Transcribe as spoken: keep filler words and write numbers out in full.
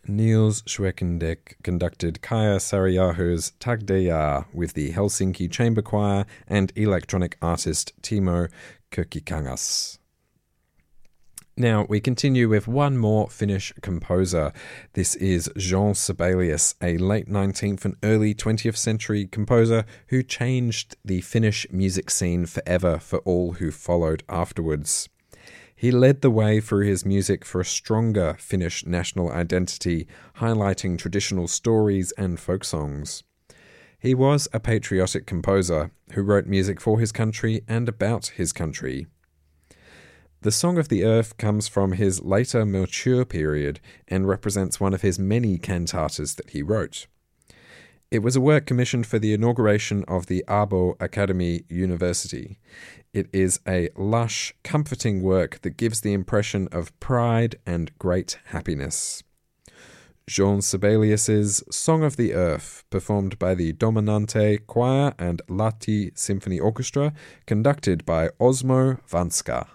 Niels Schweckendek conducted Kaija Saariaho's Tagdeja with the Helsinki Chamber Choir and electronic artist Timo Kökkikangas. Now, we continue with one more Finnish composer. This is Jean Sibelius, a late nineteenth and early twentieth century composer who changed the Finnish music scene forever for all who followed afterwards. He led the way through his music for a stronger Finnish national identity, highlighting traditional stories and folk songs. He was a patriotic composer who wrote music for his country and about his country. The Song of the Earth comes from his later mature period and represents one of his many cantatas that he wrote. It was a work commissioned for the inauguration of the Abo Academy University. It is a lush, comforting work that gives the impression of pride and great happiness. Jean Sibelius's Song of the Earth, performed by the Dominante Choir and Lahti Symphony Orchestra, conducted by Osmo Vanska.